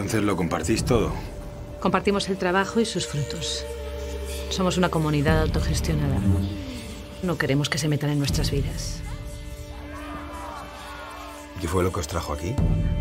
Entonces lo compartís todo. Compartimos el trabajo y sus frutos. Somos una comunidad autogestionada. No queremos que se metan en nuestras vidas. ¿Qué fue lo que os trajo aquí?